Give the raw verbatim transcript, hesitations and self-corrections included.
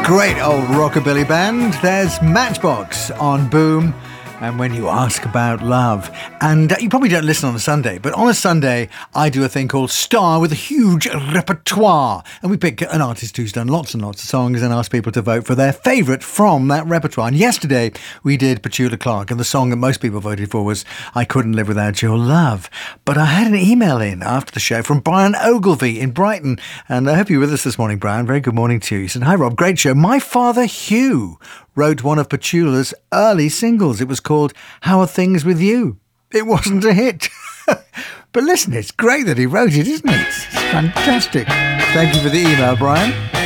Great old rockabilly band. There's Matchbox on Boom. And When You Ask About Love. And uh, you probably don't listen on a Sunday, but on a Sunday, I do a thing called Star with a huge repertoire. And we pick an artist who's done lots and lots of songs and ask people to vote for their favourite from that repertoire. And yesterday, we did Petula Clark, and the song that most people voted for was I Couldn't Live Without Your Love. But I had an email in after the show from Brian Ogilvie in Brighton. And I hope you're with us this morning, Brian. Very good morning to you. He said, hi, Rob. Great show. My father, Hugh, wrote one of Petula's early singles. It was called How Are Things With You? It wasn't a hit. But listen, it's great that he wrote it, isn't it? It's fantastic. Thank you for the email, Brian.